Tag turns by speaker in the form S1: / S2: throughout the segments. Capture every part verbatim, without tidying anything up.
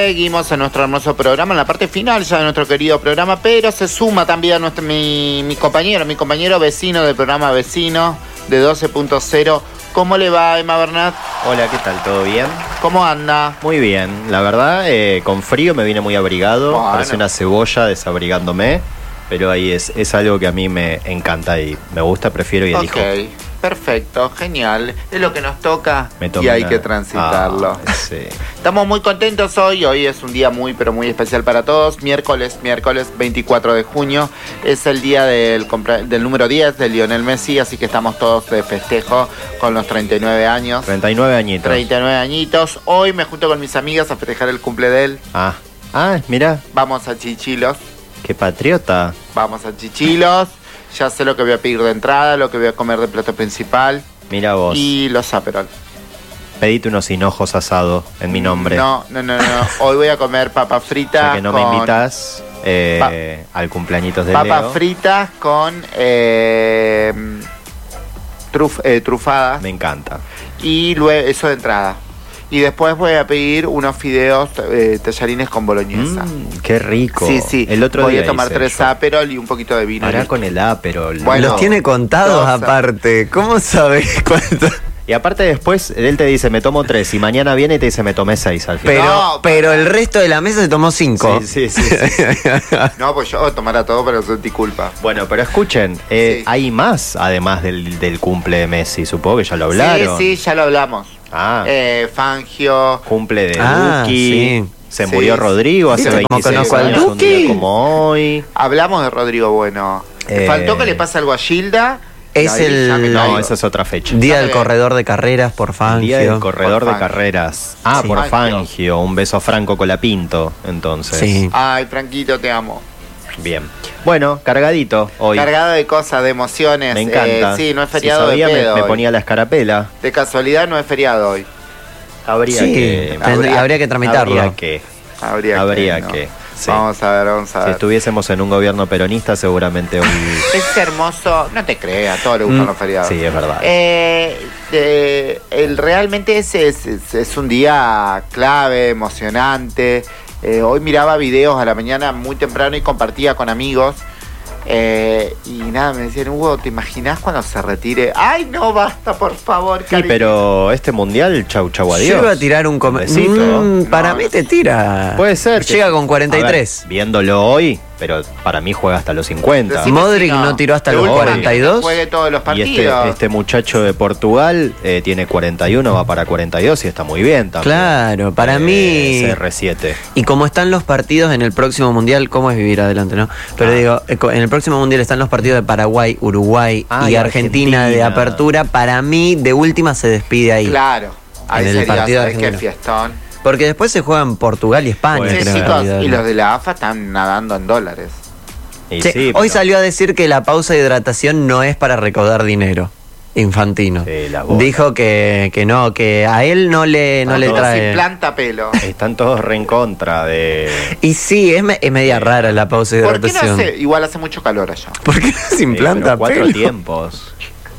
S1: Seguimos en nuestro hermoso programa, en la parte final ya de nuestro querido programa, pero se suma también nuestro, mi, mi compañero, mi compañero vecino del programa Vecino de doce punto cero. ¿Cómo le va, Emma Bernat?
S2: Hola, ¿qué tal? ¿Todo bien?
S1: ¿Cómo anda?
S2: Muy bien, la verdad, eh, con frío me vine muy abrigado,
S1: bueno.
S2: Parece una cebolla desabrigándome, pero ahí es, es algo que a mí me encanta y me gusta, prefiero y elijo.
S1: Ok, perfecto, genial. Es lo que nos toca
S2: Me
S1: y hay
S2: una...
S1: que transitarlo.
S2: Ah, sí.
S1: Estamos muy contentos hoy, hoy es un día muy pero muy especial para todos. Miércoles, miércoles veinticuatro de junio, es el día del, del número diez de Lionel Messi, así que estamos todos de festejo con los treinta y nueve años.
S2: treinta y nueve añitos.
S1: treinta y nueve añitos. Hoy me junto con mis amigas a festejar el cumple de él.
S2: Ah, ah, mira,
S1: Vamos a Chichilos,
S2: qué patriota.
S1: vamos a Chichilos. Ya sé lo que voy a pedir de entrada, lo que voy a comer de plato principal.
S2: Mira vos,
S1: Y los Aperol.
S2: pedite unos hinojos asados en mi nombre.
S1: No, no, no, no. Hoy voy a comer papas fritas.
S2: Ya que no
S1: con...
S2: me invitas eh, al cumpleañitos de
S1: Papas
S2: Leo.
S1: fritas con eh, truf, eh, trufadas.
S2: Me encanta.
S1: Y luego eso de entrada. Y después voy a pedir unos fideos eh, tallarines con boloñesa.
S2: Mm, qué rico.
S1: Sí, sí.
S2: El otro
S1: voy
S2: día
S1: a tomar
S2: hice
S1: tres
S2: yo.
S1: Aperol y un poquito de vino.
S2: Hará con el Aperol.
S1: Bueno,
S3: Los tiene contados
S1: dos,
S3: aparte. ¿Cómo sabes cuánto?
S2: Y aparte después él te dice, me tomo tres. Y mañana viene y te dice, me tomé seis al final.
S3: Pero,
S1: No,
S3: pero el resto de la mesa se tomó cinco.
S2: Sí, sí, sí, sí.
S1: No, pues yo voy a tomar a todo, pero sentí culpa.
S2: Bueno, pero escuchen, eh,
S1: Sí.
S2: hay más además del, del cumple de Messi. Supongo que ya lo hablaron.
S1: Sí, sí, ya lo hablamos.
S2: Ah,
S1: Eh, Fangio.
S2: cumple de
S3: Ah,
S2: Duki.
S3: sí.
S2: Se
S1: Sí.
S2: murió Rodrigo hace
S3: ¿Viste cómo
S2: veintiséis
S3: conozco al
S2: años, un día
S3: Duki?
S2: como hoy.
S1: Hablamos de Rodrigo Bueno.
S2: Eh,
S1: Faltó que le pase algo a Gilda.
S3: Es
S1: Ahí
S3: el-
S1: ya me
S2: No,
S1: caigo.
S2: esa es otra fecha.
S3: Día
S1: Está
S3: del
S1: bien.
S3: corredor de carreras por Fangio.
S2: Día del corredor
S1: Por
S2: de
S1: Fangio.
S2: carreras. Ah,
S3: Sí.
S2: por
S1: Fangio.
S2: Fangio. Un beso a Franco Colapinto, entonces.
S3: Sí.
S1: Ay, Franquito, te amo.
S2: Bien. Bueno, cargadito hoy.
S1: Cargado de cosas, de emociones.
S2: Me encanta.
S1: Eh, sí, no es
S2: Si
S1: feriado
S2: sabía,
S1: de
S2: me-
S1: pedo
S2: me,
S1: hoy.
S2: ponía la escarapela.
S1: De casualidad no es feriado hoy.
S2: Habría
S3: Sí,
S2: que...
S3: tend-
S1: habría-
S3: habría, que tramitarlo.
S2: Habría que...
S1: Habría,
S2: Habría
S1: que. ¿no?
S2: que, sí.
S1: Vamos a ver, vamos a
S2: Si
S1: ver.
S2: estuviésemos en un gobierno peronista, seguramente hoy...
S1: Es hermoso, no te creas, a todos les gustan
S3: Mm,
S1: los feriados.
S2: Sí, es verdad.
S1: Eh, eh, el, realmente es, es, es- es un día clave, emocionante. Eh, hoy miraba videos a la mañana muy temprano y compartía con amigos. Eh, y nada, me decían, Hugo, ¿te imaginas cuando se retire? ¡Ay, no, basta, por favor,
S2: Sí,
S1: cariño!
S2: pero este mundial, chau, chau,
S3: Yo
S2: adiós.
S3: iba a tirar un comentario.
S2: besito.
S3: para
S1: No,
S3: mí
S1: no
S3: te
S1: sé.
S3: tira.
S2: Puede ser. que-
S3: Llega con cuarenta y
S2: A ver,
S3: tres.
S2: viéndolo hoy, pero para mí juega hasta los cincuenta.
S1: Decime
S3: Modric
S1: si
S3: no tiró hasta
S1: De
S3: los
S1: última,
S3: cuarenta y
S1: que
S3: dos.
S1: Juegue todos los
S2: Y
S1: partidos.
S2: este, este muchacho de Portugal eh, tiene cuarenta y uno, va para cuarenta y dos y está muy bien también.
S3: Claro, para
S2: Eh,
S3: mí.
S2: C R siete.
S3: Y como están los partidos en el próximo mundial, ¿cómo es vivir adelante, no? Pero
S2: Ah.
S3: digo, eh, co- en el próximo mundial están los partidos de Paraguay, Uruguay
S2: Ah,
S3: y
S2: y
S3: Argentina, de
S2: Argentina.
S3: apertura. Para mí, de última se despide ahí.
S1: Claro. Ahí
S3: En el
S1: sería,
S3: partido
S1: ¿sabes qué
S3: argentino.
S1: fiestón?
S3: Porque después se juegan Portugal y España,
S2: Pues,
S1: Sí,
S3: creo. en
S1: chicos,
S3: realidad,
S1: y
S3: ¿no?
S1: los de la A F A están nadando en dólares.
S2: Y
S3: Sí,
S2: sí,
S3: hoy
S2: pero-
S3: salió a decir que la pausa de hidratación no es para recaudar dinero. Infantino.
S2: Sí, la bola.
S3: Dijo que, que no, que a él no le, no le
S1: Todos
S3: trae.
S1: sin planta pelo.
S2: Están todos re en contra de...
S3: Y sí, es, me- es media rara la pausa de
S1: ¿Por qué no
S3: hidratación.
S1: hace? Igual hace mucho calor allá.
S3: ¿Por qué no se
S2: Sí,
S3: implanta
S2: pero cuatro
S3: pelo?
S2: tiempos.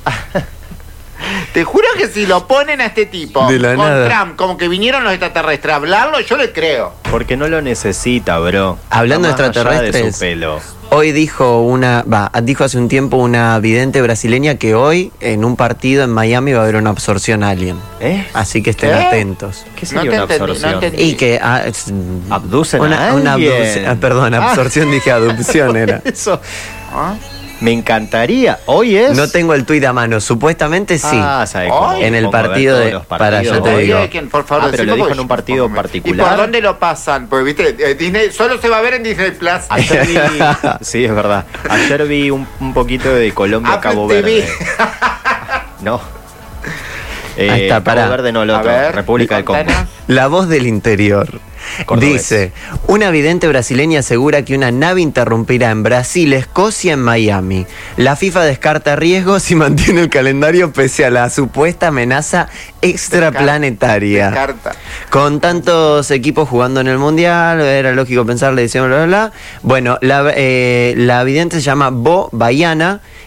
S1: Te juro que si lo ponen a este tipo
S3: De la
S1: con
S3: nada.
S1: Trump, como que vinieron los extraterrestres a hablarlo, yo le creo.
S2: Porque no lo necesita, bro.
S3: Hablando
S2: Está
S3: de
S2: más allá
S3: extraterrestres.
S2: de su pelo.
S3: Hoy dijo una, va, dijo hace un tiempo una vidente brasileña que hoy en un partido en Miami va a haber una absorción alien.
S2: ¿Eh?
S3: Así que estén
S1: ¿Qué?
S3: atentos.
S2: ¿Qué
S1: No
S2: sería
S1: te
S2: una
S1: entendí, no
S2: absorción?
S1: entendí.
S3: Y que ah, es-
S2: Abducen a
S3: una, una
S2: alguien.
S3: abducción, ah, perdón,
S2: Ah.
S3: absorción dije adopción era.
S2: Eso
S1: ¿Ah?
S2: me encantaría. Hoy es...
S3: No tengo el tuit a mano, supuestamente sí.
S2: Ah, ¿sabe cómo?
S1: Hoy.
S3: En el
S2: Pongo a ver
S3: partido
S2: todos
S3: de-
S2: los
S3: para,
S2: partidos.
S3: yo te
S1: Oye,
S3: digo.
S1: ¿quién? Por favor,
S2: Ah, pero lo
S1: decime,
S2: dijo
S1: porque
S2: en un
S1: yo
S2: partido
S1: tampoco me-
S2: particular.
S1: ¿Y por dónde lo pasan? Porque, viste, eh, Disney solo se va a ver en Disney Plus.
S2: Ayer vi... sí, es verdad. Ayer vi un, un poquito de Colombia
S1: Apple
S2: Cabo
S1: T V.
S2: Verde. No. Eh,
S3: Ahí está, pará.
S2: Cabo Verde no, el
S1: A
S2: otro.
S1: ver,
S2: República del Congo.
S1: contanos.
S3: La voz del interior.
S2: Cordobés.
S3: Dice, una vidente brasileña asegura que una nave interrumpirá en Brasil, Escocia, en Miami. La FIFA descarta riesgos y mantiene el calendario pese a la supuesta amenaza extraplanetaria.
S1: Descarta.
S3: Con tantos equipos jugando en el Mundial, era lógico pensar, le decíamos bla, bla, bla. Bueno, la, eh, la vidente se llama Bo Baiana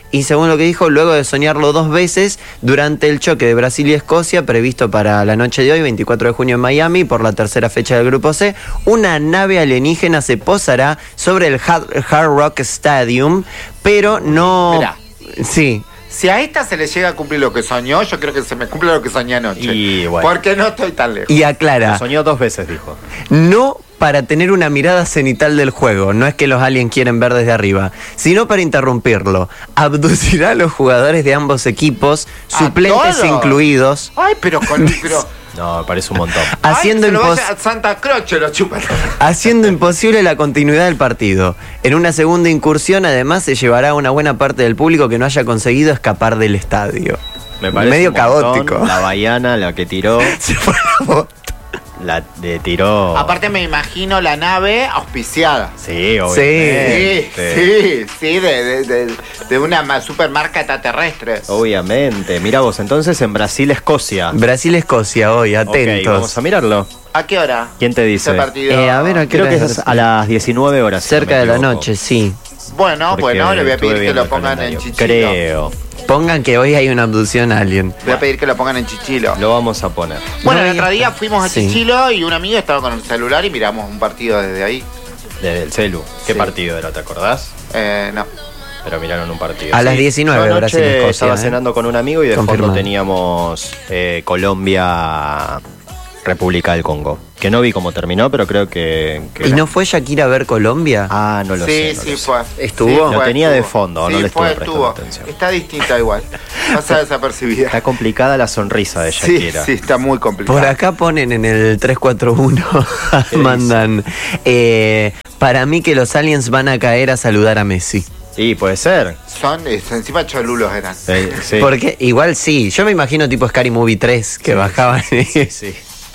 S3: y según lo que dijo, luego de soñarlo dos veces durante el choque de Brasil y Escocia previsto para la noche de hoy, veinticuatro de junio en Miami, por la tercera fecha del Grupo C, una nave alienígena se posará sobre el Hard, Hard Rock Stadium, pero no...
S1: Mirá.
S3: Sí.
S1: Si a esta se le llega a cumplir lo que soñó, yo creo que se me cumple lo que soñé anoche.
S2: Y bueno.
S1: Porque no estoy tan lejos.
S3: Y aclara,
S2: Lo soñó dos veces, dijo.
S3: no para tener una mirada cenital del juego, no es que los aliens quieren ver desde arriba, sino para interrumpirlo. Abducirá a los jugadores de ambos equipos,
S1: ¿A
S3: suplentes
S1: todos?
S3: incluidos,
S1: Ay, pero con... Pero,
S2: No, me parece un montón.
S3: haciendo,
S1: Ay, se lo
S3: impos-
S1: vaya a Santa Croce lo chupan.
S3: haciendo imposible la continuidad del partido. En una segunda incursión, además, se llevará a una buena parte del público que no haya conseguido escapar del estadio.
S2: Me parece
S3: Medio
S2: un montón.
S3: caótico.
S2: La baiana, la que tiró,
S3: Se fue la voz.
S2: la de tiró.
S1: Aparte me imagino la nave auspiciada.
S2: Sí,
S1: Sí,
S2: obviamente.
S1: sí, sí, de, de, de, de una ma- supermarca extraterrestre.
S2: Obviamente. Mira vos, entonces en Brasil, Escocia.
S3: Brasil-Escocia hoy,
S2: Ok,
S3: atentos.
S2: vamos a mirarlo.
S1: ¿A qué hora?
S2: ¿Quién te dice?
S1: Ese partido.
S3: Eh, a ver, ¿a qué
S2: Creo
S3: hora
S2: que
S3: es
S2: es
S3: Brasil?
S2: a las diecinueve horas. si no
S3: Cerca
S2: me
S3: de la
S2: equivoco.
S3: noche, sí.
S1: Bueno,
S2: Porque
S1: bueno, le voy a
S2: estuve
S1: pedir que
S2: viendo
S1: lo
S2: el
S1: pongan en
S2: calendario.
S1: chichilo.
S2: Creo.
S3: Pongan que hoy hay una abducción alien.
S1: Voy a pedir que lo pongan en chichilo.
S2: Lo vamos a poner.
S1: Bueno,
S3: No,
S1: el
S3: y-
S1: otro día fuimos a
S3: sí.
S1: Chichilo y un amigo estaba con el celular y miramos un partido desde ahí.
S2: Desde el celu. ¿Qué
S1: Sí.
S2: partido era? ¿Te acordás?
S1: Eh, no.
S2: Pero miraron un partido.
S3: A las diecinueve,
S2: Yo anoche
S3: Brasil-Escocia,
S2: estaba
S3: ¿eh?
S2: cenando con un amigo y de
S3: Confirmado.
S2: fondo teníamos eh, Colombia, República del Congo. Que no vi cómo terminó, pero creo que... que
S3: ¿Y
S2: era-
S3: no fue Shakira a ver Colombia?
S2: Ah, no lo
S1: sí,
S2: sé. no
S1: sí
S2: lo sé.
S1: fue.
S3: ¿Estuvo?
S1: Sí,
S3: Lo
S1: fue,
S2: tenía de
S1: estuvo.
S2: fondo, no
S1: Sí,
S2: le estuve
S1: fue,
S2: prestando
S1: estuvo.
S2: atención.
S1: Está distinta igual. Pasa desapercibida.
S2: Está complicada la sonrisa de
S1: Sí,
S2: Shakira.
S1: sí, está muy complicado.
S3: Por acá ponen en el tres cuatro uno,
S2: ¿Qué
S3: mandan, eh, para mí que los aliens van a caer a saludar a Messi.
S2: Y puede ser.
S1: Son, eh, encima cholulos eran.
S2: Eh, sí.
S3: Porque igual sí, yo me imagino tipo Scary Movie tres, que bajaban.
S2: Sí.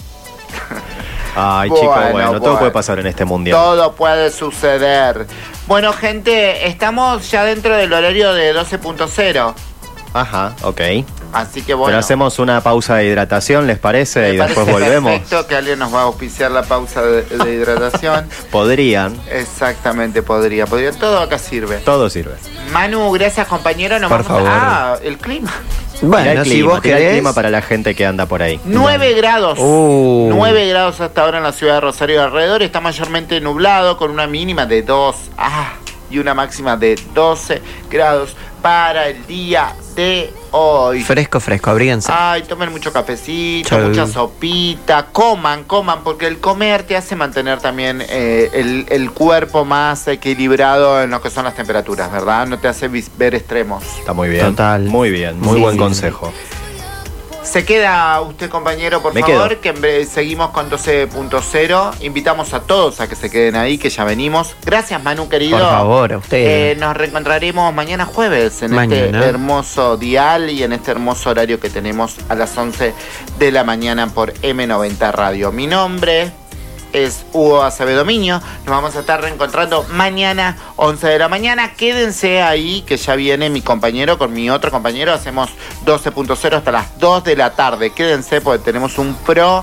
S2: Ay,
S1: Bueno,
S2: chico, bueno, todo
S1: bueno.
S2: puede pasar en este mundial.
S1: Todo puede suceder. Bueno, gente, estamos ya dentro del horario de doce punto cero.
S2: Ajá, ok.
S1: Así que bueno.
S2: Pero hacemos una pausa de hidratación, ¿les parece?
S1: me
S2: y
S1: parece
S2: después volvemos.
S1: perfecto que alguien nos va a auspiciar la pausa de, de hidratación.
S2: Podrían.
S1: Exactamente, podría. Podría. Todo acá sirve.
S2: Todo sirve.
S1: Manu, gracias compañero. Nos
S3: Por
S1: vamos a-
S3: favor.
S1: Ah, el clima.
S2: Tira
S3: Bueno,
S2: el
S3: si
S2: clima,
S3: vos
S2: tira el
S3: querés.
S2: clima para la gente que anda por ahí.
S1: nueve grados.
S3: Uh.
S1: nueve grados hasta ahora en la ciudad de Rosario y alrededor. Está mayormente nublado con una mínima de dos. Ah, y una máxima de doce grados para el día de hoy.
S3: Fresco, fresco, abríguense.
S1: Ay, tomen mucho cafecito,
S3: Chau.
S1: mucha sopita, coman, coman, porque el comer te hace mantener también eh, el, el cuerpo más equilibrado en lo que son las temperaturas, ¿verdad? No te hace vis- ver extremos.
S2: Está muy bien.
S3: Total.
S2: Muy bien, muy
S3: Sí,
S2: buen
S3: sí,
S2: consejo.
S1: Se queda usted, compañero, por
S2: Me
S1: favor,
S2: quedo.
S1: que en breve seguimos con doce punto cero. Invitamos a todos a que se queden ahí, que ya venimos. Gracias, Manu, querido.
S3: Por favor, a ustedes.
S1: Eh, nos reencontraremos mañana jueves en
S3: Mañana.
S1: este hermoso dial y en este hermoso horario que tenemos a las once de la mañana por eme noventa Radio. Mi nombre es Hugo Acevedo Miño. Nos vamos a estar reencontrando mañana, once de la mañana. Quédense ahí, que ya viene mi compañero con mi otro compañero. Hacemos doce punto cero hasta las dos de la tarde. Quédense porque tenemos un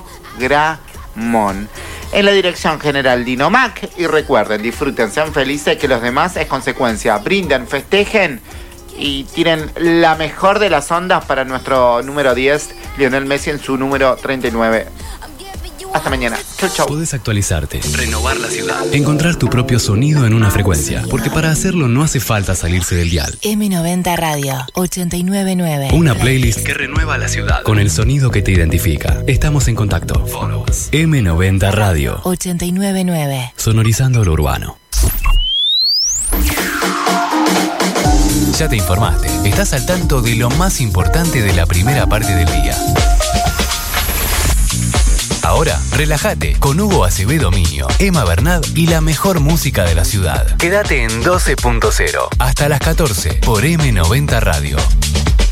S1: programón. En la dirección general Dino Mac. Y recuerden, disfruten, sean felices, que los demás es consecuencia. Brinden, festejen y tiren la mejor de las ondas para nuestro número diez, Lionel Messi, en su número treinta y nueve. Hasta mañana. Chau, chau.
S4: Puedes actualizarte, renovar la ciudad, encontrar tu propio sonido en una frecuencia, porque para hacerlo no hace falta salirse del dial.
S5: eme noventa Radio ochenta y nueve punto nueve.
S4: Una playlist que renueva la ciudad con el sonido que te identifica. Estamos en contacto. Follow us. eme noventa Radio,
S5: ochenta y nueve punto nueve.
S4: sonorizando lo urbano. Ya te informaste, estás al tanto de lo más importante de la primera parte del día. Ahora, relájate con Hugo Acevedo Miño, Emma Bernat y la mejor música de la ciudad. Quédate en doce punto cero hasta las catorce por eme noventa Radio.